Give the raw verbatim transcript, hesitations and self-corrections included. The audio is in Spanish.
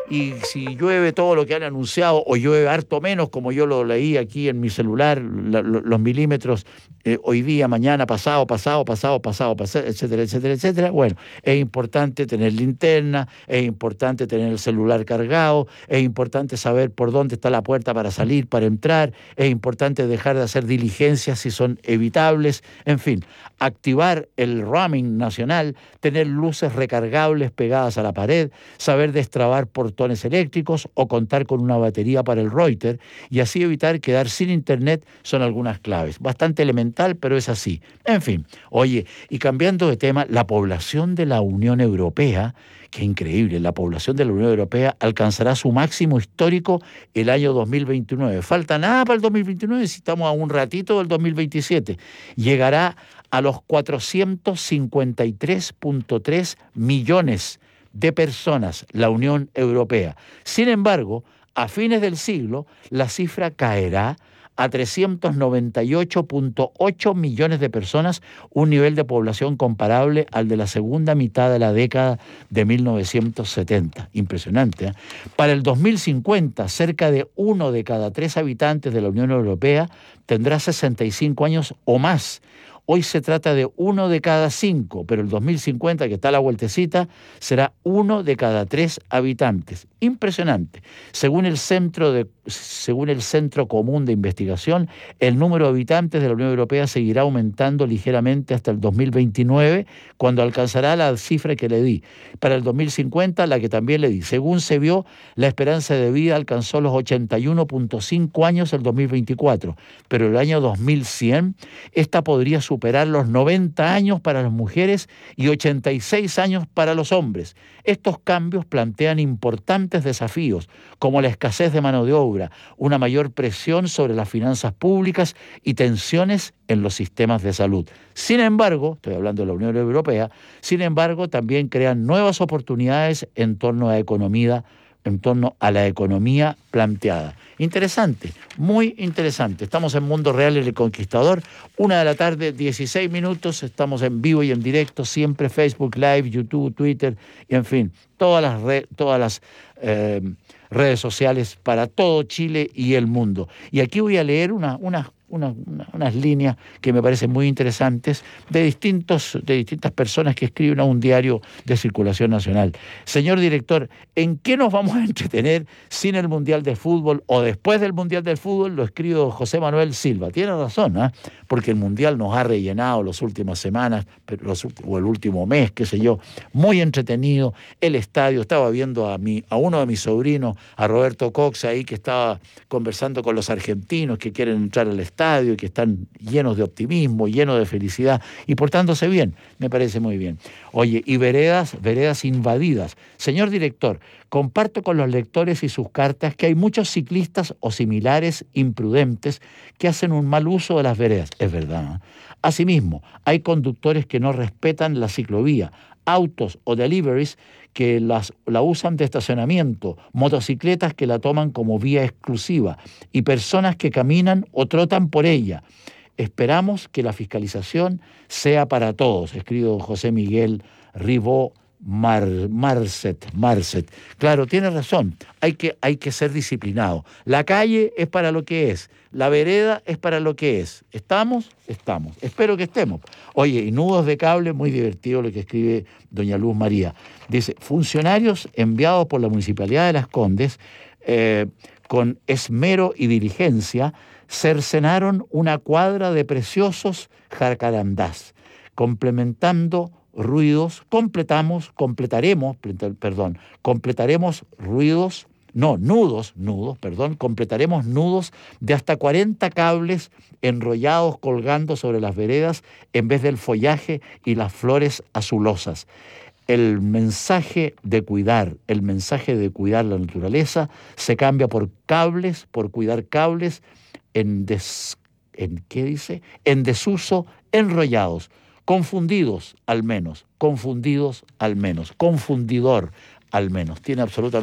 y si llueve todo lo que han anunciado o llueve harto menos, como yo lo leí aquí en mi celular, la, lo, los milímetros eh, hoy día, mañana, pasado, pasado, pasado, pasado, pasado, etcétera, etcétera, etcétera. Bueno, es importante tener linterna, es importante tener el celular cargado, es importante saber por dónde está la puerta para salir, para entrar, es importante dejar de hacer diligencias si son evitables, en fin, activar el roaming nacional, tener luces recargables pegadas a la pared, saber destrabar portones eléctricos o contar con una batería para el router y así evitar quedar sin internet son algunas claves. Bastante elemental, pero es así. En fin, oye, y cambiando de tema, la población de la Unión Europea, qué increíble, la población de la Unión Europea alcanzará su máximo histórico el año dos mil veintinueve. Falta nada para el dos mil veintinueve, si estamos a un ratito del dos mil veintisiete. Llegará a los cuatrocientos cincuenta y tres punto tres millones de personas, la Unión Europea. Sin embargo, a fines del siglo, la cifra caerá a trescientos noventa y ocho punto ocho millones de personas, un nivel de población comparable al de la segunda mitad de la década de mil novecientos setenta. Impresionante, ¿eh? Para el dos mil cincuenta, cerca de uno de cada tres habitantes de la Unión Europea tendrá sesenta y cinco años o más. Hoy se trata de uno de cada cinco, pero el dos mil cincuenta, que está a la vueltecita, será uno de cada tres habitantes. Impresionante. Según el Centro de, según el Centro Común de Investigación, el número de habitantes de la Unión Europea seguirá aumentando ligeramente hasta el dos mil veintinueve, cuando alcanzará la cifra que le di. Para el dos mil cincuenta, la que también le di. Según se vio, la esperanza de vida alcanzó los ochenta y uno punto cinco años el dos mil veinticuatro, pero el año dos mil cien, esta podría superar los noventa años para las mujeres y ochenta y seis años para los hombres. Estos cambios plantean importantes desafíos, como la escasez de mano de obra, una mayor presión sobre las finanzas públicas y tensiones en los sistemas de salud. Sin embargo, estoy hablando de la Unión Europea, sin embargo, también crean nuevas oportunidades en torno a economía, en torno a la economía planteada. Interesante, muy interesante. Estamos en Mundo Real, El Conquistador, una de la tarde, dieciséis minutos, estamos en vivo y en directo, siempre Facebook Live, YouTube, Twitter, y en fin, todas las, re, todas las eh, redes sociales para todo Chile y el mundo. Y aquí voy a leer una, una Una, una, unas líneas que me parecen muy interesantes de, distintos, de distintas personas que escriben a un diario de circulación nacional. Señor director, ¿en qué nos vamos a entretener sin el Mundial de Fútbol o después del Mundial del Fútbol? Lo escribe José Manuel Silva. Tiene razón, ¿eh? Porque el Mundial nos ha rellenado las últimas semanas los, o el último mes, qué sé yo, muy entretenido. El estadio, estaba viendo a, mi, a uno de mis sobrinos, a Roberto Cox, ahí que estaba conversando con los argentinos que quieren entrar al estadio estadio y que están llenos de optimismo, llenos de felicidad y portándose bien, me parece muy bien. Oye, y veredas, veredas invadidas. Señor director, comparto con los lectores y sus cartas que hay muchos ciclistas o similares imprudentes que hacen un mal uso de las veredas. Es verdad, ¿eh? Asimismo, hay conductores que no respetan la ciclovía, autos o deliveries que las, la usan de estacionamiento, motocicletas que la toman como vía exclusiva y personas que caminan o trotan por ella. Esperamos que la fiscalización sea para todos, escribe José Miguel Ribó Mar, Marcet, Marcet. Claro, tiene razón, hay que, hay que ser disciplinado. La calle es para lo que es, la vereda es para lo que es. ¿Estamos? Estamos. Espero que estemos. Oye, y nudos de cable, muy divertido lo que escribe doña Luz María. Dice, funcionarios enviados por la Municipalidad de Las Condes, eh, con esmero y diligencia, cercenaron una cuadra de preciosos jacarandás, complementando ruidos, completamos, completaremos, perdón, completaremos ruidos, no, nudos, nudos, perdón, completaremos nudos de hasta cuarenta cables enrollados colgando sobre las veredas en vez del follaje y las flores azulosas. El mensaje de cuidar, el mensaje de cuidar la naturaleza se cambia por cables, por cuidar cables en, des, en ¿qué dice? En desuso, enrollados. Confundidos al menos, confundidos al menos, confundidor al menos. Tiene absolutamente